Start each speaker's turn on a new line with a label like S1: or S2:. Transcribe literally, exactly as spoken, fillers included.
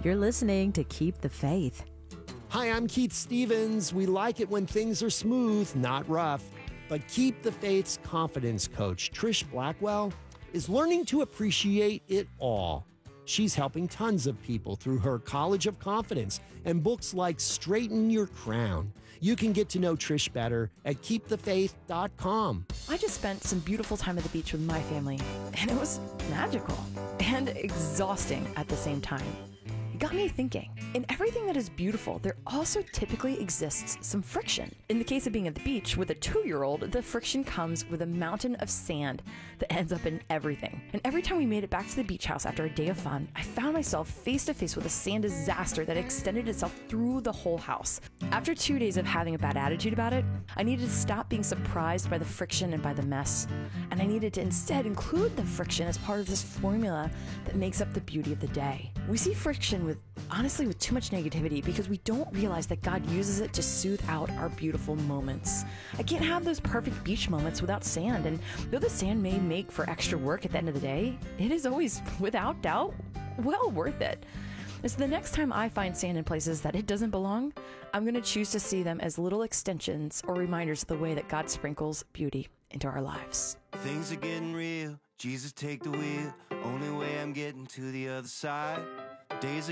S1: You're listening to Keep the Faith.
S2: Hi, I'm Keith Stevens. We like it when things are smooth, not rough. But Keep the Faith's confidence coach, Trish Blackwell, is learning to appreciate it all. She's helping tons of people through her College of Confidence and books like Straighten Your Crown. You can get to know Trish better at keep the faith dot com.
S3: I just spent some beautiful time at the beach with my family, and it was magical and exhausting at the same time. It got me thinking, in everything that is beautiful, there also typically exists some friction. In the case of being at the beach with a two-year-old, the friction comes with a mountain of sand that ends up in everything. And every time we made it back to the beach house after a day of fun, I found myself face to face with a sand disaster that extended itself through the whole house. After two days of having a bad attitude about it, I needed to stop being surprised by the friction and by the mess. And I needed to instead include the friction as part of this formula that makes up the beauty of the day. We see friction with, honestly, with too much negativity because we don't realize that God uses it to soothe out our beautiful moments. I can't have those perfect beach moments without sand, and though the sand may make for extra work at the end of the day, it is always, without doubt, well worth it. And so the next time I find sand in places that it doesn't belong, I'm going to choose to see them as little extensions or reminders of the way that God sprinkles beauty into our lives.
S4: Things are getting real. Jesus, take the wheel. Only way I'm getting to the other side. Days are